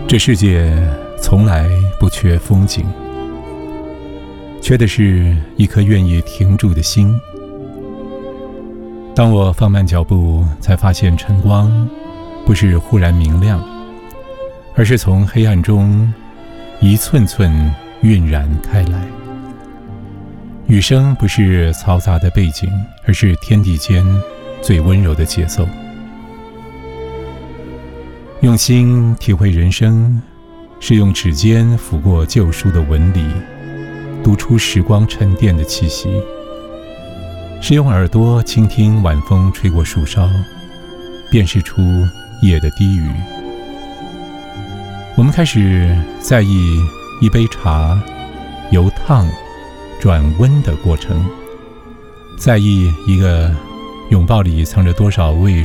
这世界从来不缺风景，缺的是一颗愿意停住的心。当我放慢脚步，才发现晨光不是忽然明亮，而是从黑暗中一寸寸晕染开来。雨声不是嘈杂的背景，而是天地间最温柔的节奏。用心体会人生，是用指尖抚过旧书的纹理，读出时光沉淀的气息；是用耳朵倾听晚风吹过树梢，辨识出夜的低语。我们开始在意一杯茶由烫转温的过程，在意一个拥抱里藏着多少未